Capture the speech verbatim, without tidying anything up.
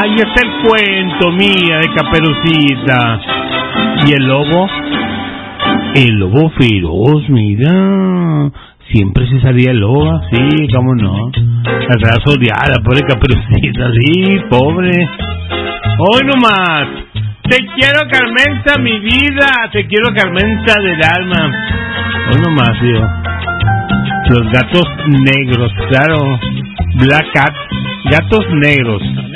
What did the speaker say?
Ahí está el cuento, mía, de Caperucita. ¿Y el lobo? El lobo feroz, mira. Siempre se salía el lobo, sí, cómo no. La raza odiada, pobre Caperucita, sí, pobre. Hoy nomás. Te quiero, Carmenza, mi vida. Te quiero, Carmenza del alma. Hoy nomás, tío. Los gatos negros, claro. Black Cat. Gatos negros.